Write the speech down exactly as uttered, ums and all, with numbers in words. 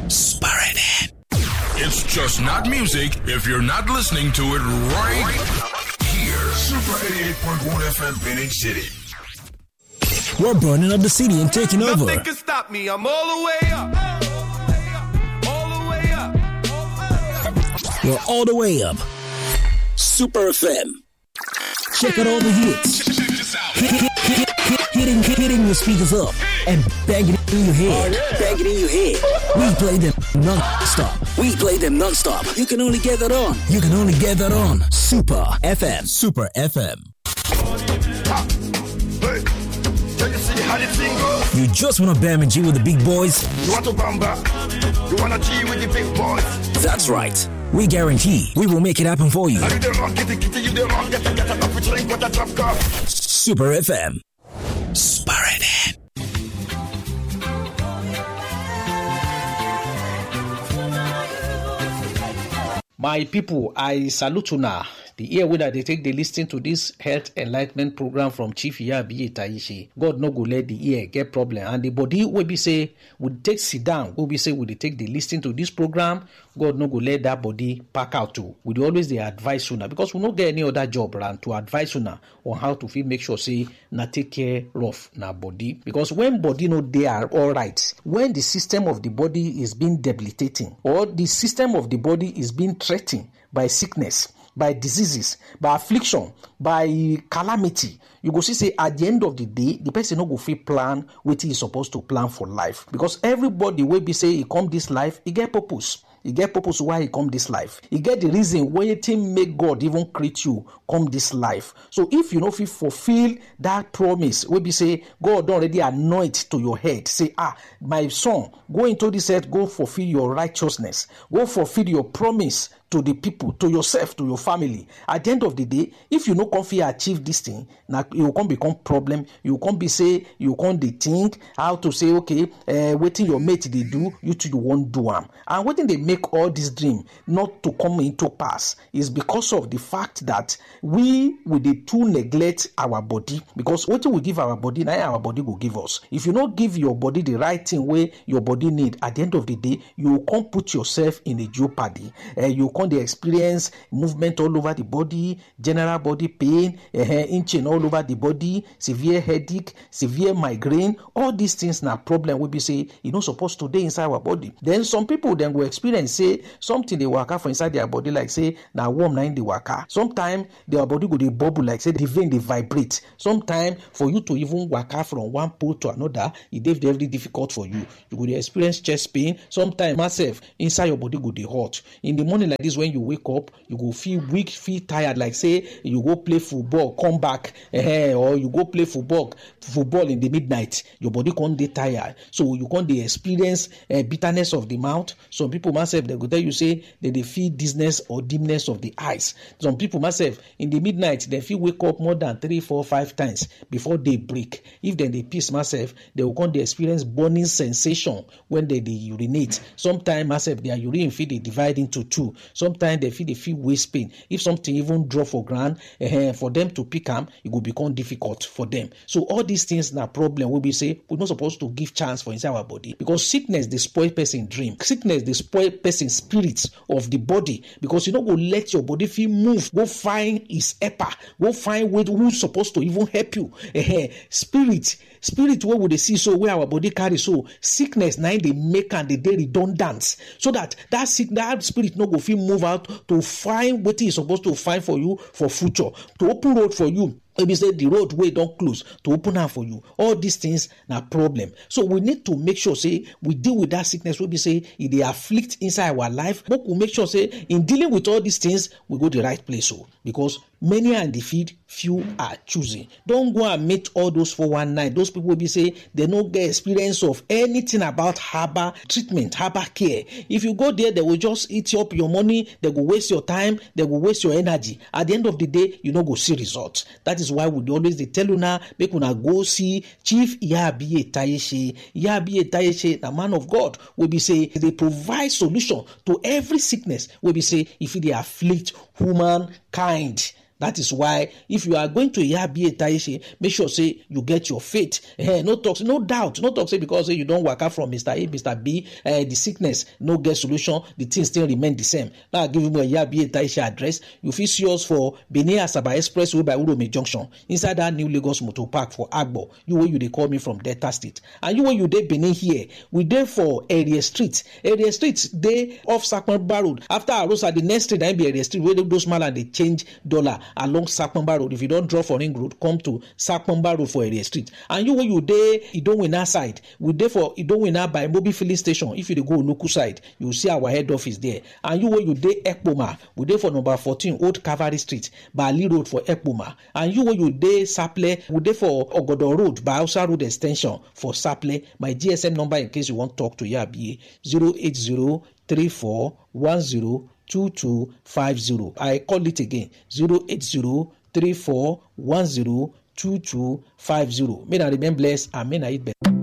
Sparring. It's just not music if you're not listening to it right here. Super eighty-eight point one F M, Benning City. We're burning up the city and taking Nothing over. Nothing can stop me. I'm all the way up. All the way up. We're all the way up. Super F M. Check out all the hits. Hit, hit, hit, hit, hitting, hitting the speakers up and banging it in your head. Oh, yeah. Banging in your head. We play them non-stop. We play them non-stop. You can only get that on. You can only get that on Super F M. Super F M. You just want to bam and G with the big boys? You want to bamba? You want to G with the big boys? That's right. We guarantee we will make it happen for you. Super F M. Sparring. My people, I salute you now. The ear winner they take the listen to this health enlightenment program from Chief Iyabiye Taishi. God no go let the ear get problem, and the body will be say we take sit down. Will be say we take the listen to this program. God no go let that body pack out too. We always the advise sooner because we not get any other job around to advise sooner on how to feel make sure say na take care of na body, because when body no they are all right, when the system of the body is being debilitating or the system of the body is being threatened by sickness, by diseases, by affliction, by calamity, you go see say at the end of the day, the person no go fit plan what he is supposed to plan for life. Because everybody will be say he come this life, he get purpose. He get purpose why he come this life. He get the reason why it make God even create you come this life. So if you know if you fulfill that promise, we be say God already anoint to your head. Say, ah, my son, go into this earth, go fulfill your righteousness, go fulfill your promise to the people, to yourself, to your family. At the end of the day, if you no come fit achieve this thing, now you can't become problem. You can't be say you can't they think how to say okay, uh, waiting your mate they do, you too you won't do them. And waiting they make all this dream not to come into pass is because of the fact that we with the too neglect our body, because what we give our body, now our body will give us. If you not give your body the right thing where your body need, at the end of the day, you can't put yourself in a jeopardy. Uh, you can't they experience movement all over the body, general body pain, uh, inching all over the body, severe headache, severe migraine. All these things now problem will be say you're not supposed to be inside our body. Then some people then will experience say something they work out for inside their body, like say now warm nine they work out. Sometimes their body go they bubble, like say the vein they vibrate. Sometimes for you to even work out from one pole to another, it is very difficult for you. You go experience chest pain. Sometimes myself inside your body go they hot. In the morning like this, when you wake up, you go feel weak, feel tired, like say you go play football, come back, uh, or you go play football, football in the midnight, your body can't get tired, so you can't experience uh, bitterness of the mouth. Some people myself they go tell you say that they feel dizziness or dimness of the eyes. Some people myself in the midnight they feel wake up more than three, four, five times before they break. If then they piss myself, they will can't experience burning sensation when they, they urinate. Sometimes myself their urine feel they divide into two. Sometimes they feel they feel waist pain. If something even drop for ground, uh, for them to pick them, it will become difficult for them. So all these things now problem will be say we're not supposed to give chance for inside our body, because sickness they spoil person dream. Sickness they spoil person spirit of the body, because you don't go let your body feel move. Go find his helper. Go find who's supposed to even help you. Uh, spirit, spirit where would they see so where our body carry so sickness now they make and they dey redundant, so that that sick that spirit no go feel move out to find what is supposed to find for you for future, to open road for you. Maybe say the road way don't close to open up for you. All these things are problem. So we need to make sure say we deal with that sickness. We be say if they afflict inside our life, but we make sure say in dealing with all these things we go the right place. So because many are in the field, few are choosing. Don't go and meet all those four one nine. Those people will be say they don't get experience of anything about herbal treatment, herbal care. If you go there, they will just eat up your money. They will waste your time. They will waste your energy. At the end of the day, you don't go see results. That is why we always they tell you now, make una go see Chief Iyabiye Taishi. Iyabiye Taishi, the man of God, will be say they provide solution to every sickness. Will be say if they afflict humankind. That is why if you are going to Iyabi Etaishe, make sure say you get your faith. Eh, no talk, no doubt, no talk say because say you don't work out from Mister A, Mister B, uh, the sickness no get solution, the things still remain the same. Now I give you a Iyabi Etaishe address. You fit see us for Benin Asaba Expressway by Urome Junction, inside that new Lagos Motor Park for Agbo. You where you they call me from Delta State, and you where you dey Benin here, we dey for Area Street. Area Street dey off Sakpamba Road. After Arosa, the next street that be Area Street where those man and they change dollar along Sakpamba Road. If you don't draw for Ring Road, come to Sakpamba Road for Area Street. And you where you dey Idowina side, we dey for Idowina by Mobi Filling Station. If you dey go local side, you will see our head office there. And you where you dey Ekpoma, we dey for number fourteen Old Cavalry Street, Bali Road for Ekpoma. And you where you dey Saple, we dey for Ogodo Road by Hausa Road Extension for Saple. My G S M number in case you want to talk to Yabi, zero eight zero three four one zero two two five zero. I call it again, zero eight zero three four one zero two two five zero. May I remain blessed and may I eat better.